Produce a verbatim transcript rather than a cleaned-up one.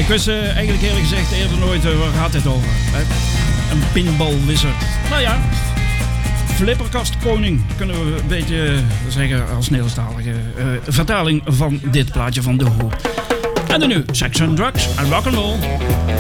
Ik wist uh, eigenlijk eerlijk gezegd eerder nooit uh, waar gaat dit over. Hè? Een pinball wizard. Nou ja, flipperkastkoning kunnen we een beetje zeggen als Nederlandstalige uh, vertaling van dit plaatje van The Who. En dan nu Sex and Drugs en Rock'n'Roll.